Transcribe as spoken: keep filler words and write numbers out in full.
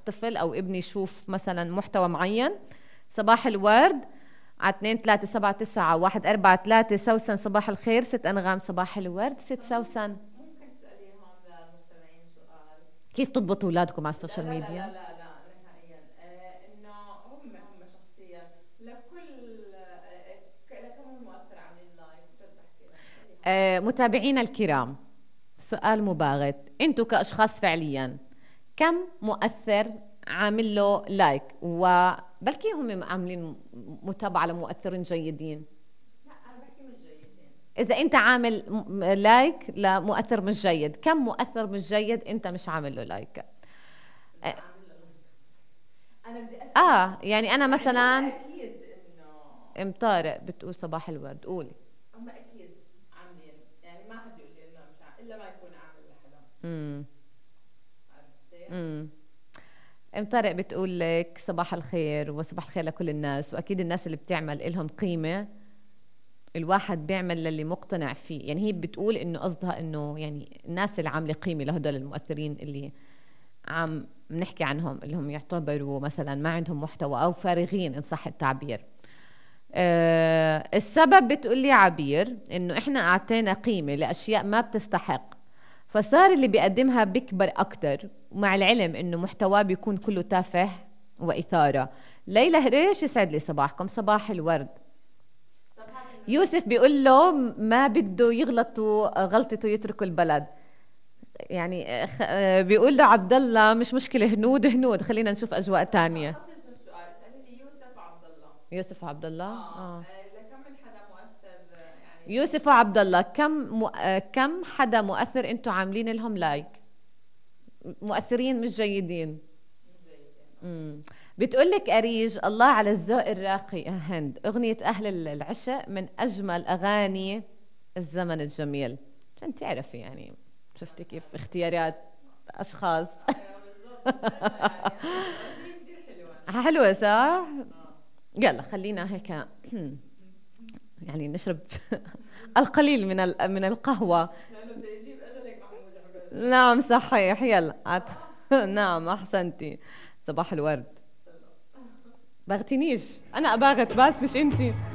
طفل او ابني يشوف مثلا محتوى معين، صباح الورد على اثنين ثلاثة سبعة تسعة واحد أربعة ثلاثة. سوسن صباح الخير. ست أنغام صباح الورد. ست سوسن ممكن تسأليهم للمستمعين سؤال؟ كيف تضبطوا أولادكم على لا السوشيال لا لا لا ميديا؟ لا, لا نهائيا. آه انه هم هم شخصيا لكل آه لكم مؤثر عاملين لايك؟ جد بحكي لهم. آه متابعينا الكرام، سؤال مباغت، انتوا كأشخاص فعليا كم مؤثر عامل له لايك؟ وبلكي هم عاملين متابعة لمؤثرين جيدين. لا انا بحكي مش جيدين. إذا أنت عامل م- لايك لمؤثر مش جيد، كم مؤثر مش جيد أنت مش عامل له لايك؟ لا عامل له لايك. انا بدي اسال. آه يعني أنا مثلا اكيد انه ام طارق بتقول صباح الورد، قولي. هم اكيد عاملين، يعني ما حد يقول لي انه مش عامل الا ما يكون عامل لحدا. امم عرفتي؟ امم ام طارق بتقول لك صباح الخير وصباح الخير لكل الناس، واكيد الناس اللي بتعمل إلهم قيمه، الواحد بيعمل للي مقتنع فيه. يعني هي بتقول انه قصدها انه يعني الناس اللي عامله قيمه لهدول المؤثرين اللي عم بنحكي عنهم، اللي هم يعتبروا مثلا ما عندهم محتوى او فارغين ان صح التعبير. أه السبب بتقول لي عبير انه احنا اعطينا قيمه لاشياء ما بتستحق، فصار اللي بيقدمها بيكبر اكتر، ومع العلم انه محتواه بيكون كله تافه واثاره. ليلى هريش يسعد لي صباحكم. صباح الورد. يوسف بيقول له ما بده يغلطوا غلطته يتركوا البلد. يعني خ- آه، بيقول له عبد الله مش مشكله، هنود هنود، خلينا نشوف اجواء تانية. خلص السؤال. اسالي لي يوسف عبد الله. يوسف وعبد الله. اه اه اذا كم من حدا مؤثر يعني. يوسف وعبد الله، كم مؤ... آه، كم حدا مؤثر انتوا عاملين لهم لايك؟ مؤثرين مش جيدين. مش جيدين. امم بتقول لك أريج الله على الذوق الراقي يا هند، أغنية أهل العشق من أجمل أغاني الزمن الجميل. عشان تعرفي يعني، شفتي كيف اختيارات أشخاص. ايوه بالضبط. يعني كثير حلوه. حلوة صح؟ يلا خلينا هيك يعني نشرب القليل من ال- من القهوة. لانه بده يجيب اجلك محمود عبيد. نعم صحيح. يلا عت... نعم أحسنتي. صباح الورد. باغتنيش، أنا أباغت بس مش أنتي.